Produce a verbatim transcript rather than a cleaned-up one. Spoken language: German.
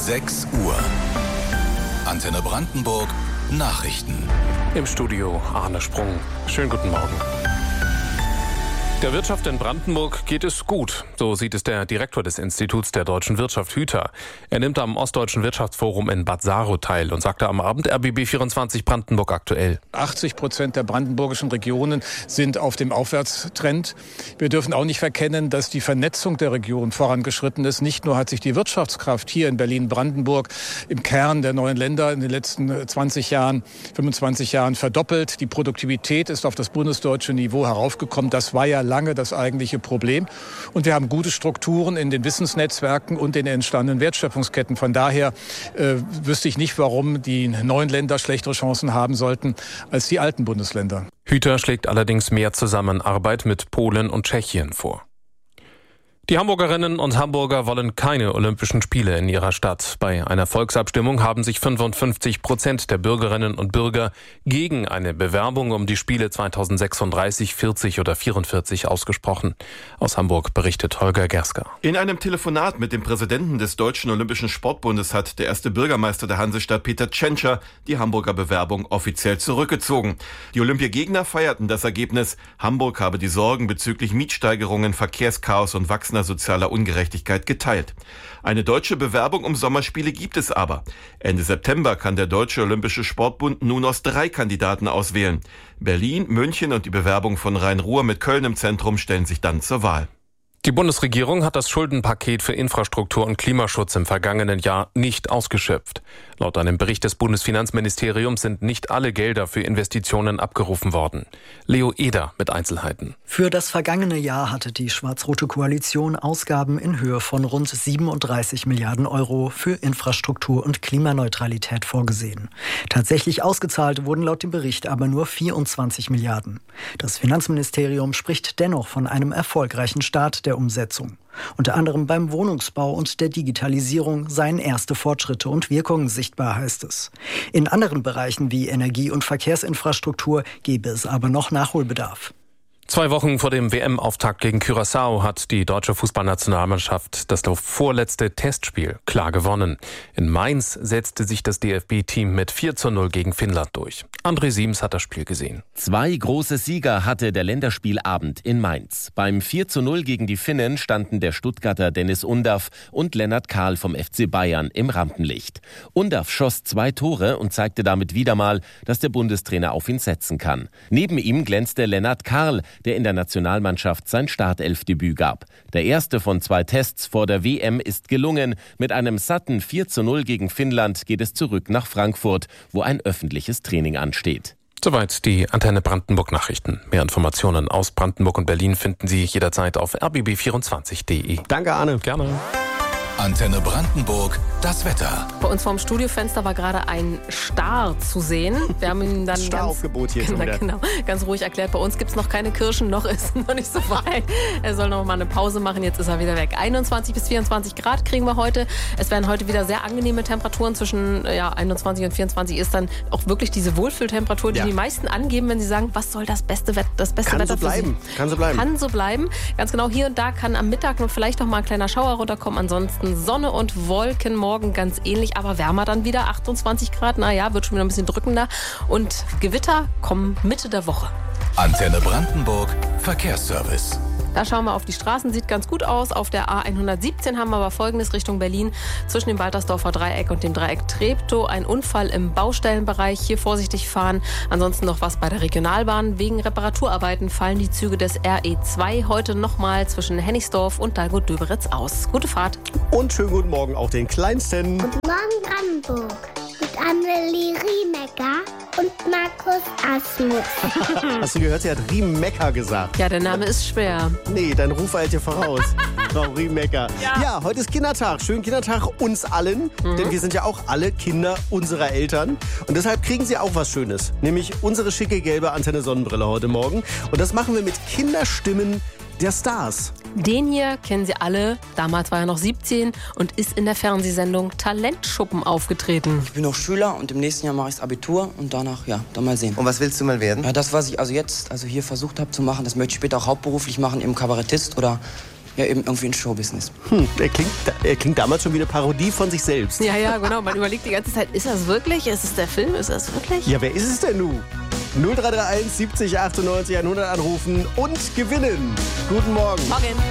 sechs Uhr. Antenne Brandenburg Nachrichten. Im Studio Arne Sprung. Schönen guten Morgen. Der Wirtschaft in Brandenburg geht es gut. So sieht es der Direktor des Instituts der deutschen Wirtschaft, Hüter. Er nimmt am Ostdeutschen Wirtschaftsforum in Bad Saro teil und sagte am Abend R B B vierundzwanzig Brandenburg aktuell. achtzig Prozent der brandenburgischen Regionen sind auf dem Aufwärtstrend. Wir dürfen auch nicht verkennen, dass die Vernetzung der Region vorangeschritten ist. Nicht nur hat sich die Wirtschaftskraft hier in Berlin-Brandenburg im Kern der neuen Länder in den letzten zwanzig Jahren, fünfundzwanzig Jahren verdoppelt. Die Produktivität ist auf das bundesdeutsche Niveau heraufgekommen. Das war ja lange das eigentliche Problem. Und wir haben gute Strukturen in den Wissensnetzwerken und in den entstandenen Wertschöpfungsketten. Von daher äh, wüsste ich nicht, warum die neuen Länder schlechtere Chancen haben sollten als die alten Bundesländer. Hüter schlägt allerdings mehr Zusammenarbeit mit Polen und Tschechien vor. Die Hamburgerinnen und Hamburger wollen keine Olympischen Spiele in ihrer Stadt. Bei einer Volksabstimmung haben sich fünfundfünfzig Prozent der Bürgerinnen und Bürger gegen eine Bewerbung um die Spiele zweitausendsechsunddreißig, vierzig oder vierundvierzig ausgesprochen. Aus Hamburg berichtet Holger Gersker. In einem Telefonat mit dem Präsidenten des Deutschen Olympischen Sportbundes hat der erste Bürgermeister der Hansestadt, Peter Tschentscher, die Hamburger Bewerbung offiziell zurückgezogen. Die Olympiagegner feierten das Ergebnis. Hamburg habe die Sorgen bezüglich Mietsteigerungen, Verkehrschaos und wachsender sozialer Ungerechtigkeit geteilt. Eine deutsche Bewerbung um Sommerspiele gibt es aber. Ende September kann der Deutsche Olympische Sportbund nun aus drei Kandidaten auswählen. Berlin, München und die Bewerbung von Rhein-Ruhr mit Köln im Zentrum stellen sich dann zur Wahl. Die Bundesregierung hat das Schuldenpaket für Infrastruktur und Klimaschutz im vergangenen Jahr nicht ausgeschöpft. Laut einem Bericht des Bundesfinanzministeriums sind nicht alle Gelder für Investitionen abgerufen worden. Leo Eder mit Einzelheiten. Für das vergangene Jahr hatte die schwarz-rote Koalition Ausgaben in Höhe von rund siebenunddreißig Milliarden Euro für Infrastruktur und Klimaneutralität vorgesehen. Tatsächlich ausgezahlt wurden laut dem Bericht aber nur vierundzwanzig Milliarden. Das Finanzministerium spricht dennoch von einem erfolgreichen Start der Umsetzung. Unter anderem beim Wohnungsbau und der Digitalisierung seien erste Fortschritte und Wirkungen sichtbar, heißt es. In anderen Bereichen wie Energie- und Verkehrsinfrastruktur gäbe es aber noch Nachholbedarf. Zwei Wochen vor dem W M-Auftakt gegen Curaçao hat die deutsche Fußballnationalmannschaft das vorletzte Testspiel klar gewonnen. In Mainz setzte sich das D F B-Team mit vier zu null gegen Finnland durch. André Siems hat das Spiel gesehen. Zwei große Sieger hatte der Länderspielabend in Mainz. Beim vier zu null gegen die Finnen standen der Stuttgarter Dennis Undaff und Lennart Kahl vom F C Bayern im Rampenlicht. Undaff schoss zwei Tore und zeigte damit wieder mal, dass der Bundestrainer auf ihn setzen kann. Neben ihm glänzte Lennart Kahl, der in der Nationalmannschaft sein Startelfdebüt gab. Der erste von zwei Tests vor der W M ist gelungen. Mit einem satten vier zu null gegen Finnland geht es zurück nach Frankfurt, wo ein öffentliches Training ansteht. Soweit die Antenne Brandenburg Nachrichten. Mehr Informationen aus Brandenburg und Berlin finden Sie jederzeit auf r b b vierundzwanzig punkt d e. Danke, Arne. Gerne. Antenne Brandenburg, das Wetter. Bei uns vorm Studiofenster war gerade ein Star zu sehen. Wir haben ihn dann Staraufgebot hier ganz, schon wieder. genau, ganz ruhig erklärt. Bei uns gibt es noch keine Kirschen, noch ist noch nicht so weit. Er soll noch mal eine Pause machen, jetzt ist er wieder weg. einundzwanzig bis vierundzwanzig Grad kriegen wir heute. Es werden heute wieder sehr angenehme Temperaturen. Zwischen ja, einundzwanzig und vierundzwanzig ist dann auch wirklich diese Wohlfühltemperatur, die ja. die meisten angeben, wenn sie sagen, was soll das beste Wetter, das beste kann Wetter so bleiben. für Sie? Kann so bleiben. Kann so bleiben. Ganz genau, hier und da kann am Mittag noch vielleicht noch mal ein kleiner Schauer runterkommen. Ansonsten Sonne und Wolken, morgen ganz ähnlich, aber wärmer dann wieder, achtundzwanzig Grad, naja, wird schon wieder ein bisschen drückender. Und Gewitter kommen Mitte der Woche. Antenne Brandenburg, Verkehrsservice. Da schauen wir auf die Straßen, sieht ganz gut aus. Auf der A hundertsiebzehn haben wir aber Folgendes Richtung Berlin. Zwischen dem Waltersdorfer Dreieck und dem Dreieck Treptow ein Unfall im Baustellenbereich. Hier vorsichtig fahren. Ansonsten noch was bei der Regionalbahn. Wegen Reparaturarbeiten fallen die Züge des R E zwei heute nochmal zwischen Hennigsdorf und Dalgut-Döberitz aus. Gute Fahrt. Und schönen guten Morgen auch den Kleinsten. Guten Morgen Brandenburg. Mit Annelie Riemecker und Markus Asmus. Hast du gehört, sie hat Riemecker gesagt? Ja, der Name ist schwer. Nee, dein Ruf eilt dir voraus. Frau Riemecker. Ja. ja, heute ist Kindertag. Schönen Kindertag uns allen. Mhm. Denn wir sind ja auch alle Kinder unserer Eltern. Und deshalb kriegen sie auch was Schönes. Nämlich unsere schicke gelbe Antenne Sonnenbrille heute Morgen. Und das machen wir mit Kinderstimmen der Stars. Den hier kennen Sie alle. Damals war er noch siebzehn und ist in der Fernsehsendung Talentschuppen aufgetreten. Ich bin noch Schüler und im nächsten Jahr mache ich das Abitur und danach, ja, dann mal sehen. Und was willst du mal werden? Ja, das, was ich also jetzt also hier versucht habe zu machen, das möchte ich später auch hauptberuflich machen, im Kabarettist oder ja, eben irgendwie ins Showbusiness. Hm, er, klingt, er klingt damals schon wie eine Parodie von sich selbst. Ja, ja, genau. Man überlegt die ganze Zeit, ist das wirklich? Ist es der Film? Ist das wirklich? Ja, wer ist es denn nun? null drei drei eins siebzig achtundneunzig hundert anrufen und gewinnen. Guten Morgen. Morgen.